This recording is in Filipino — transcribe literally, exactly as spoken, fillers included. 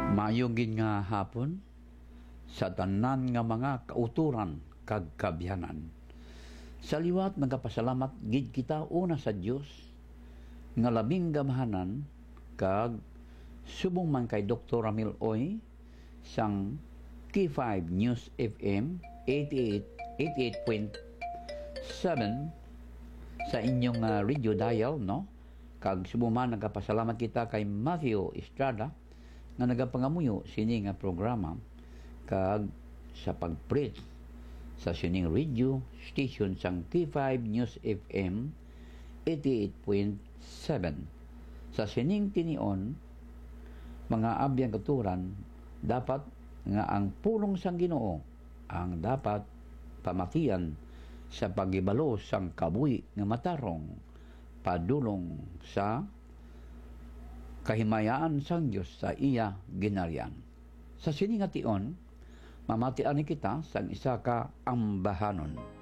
Mayugin nga hapon sa tanan nga mga kauturan kag kabyanan. Sa liwat nagapasalamat gid kita una sa Dios nga labing gamahanan kag subong man kay Doktor Ramil Oy sang K five News F M eighty-eight point seven sa inyong uh, radio dial, no? Kag subong man nagapasalamat kita kay Matthew Estrada nga nagapangamuyo sini nga programa kag sa pag-preach sa sining radio station sang K five News F M eighty-eight point seven. Sa sining tinion, mga abyang katuran, dapat nga ang pulong sang Ginoo ang dapat pamatian sa pagibalo sang kabuhi nga matarong padulong sa kahimayaan sang Dios sa iya ginarian. Sa sining ation, mamatian ni kita sang isa ka ambahanon.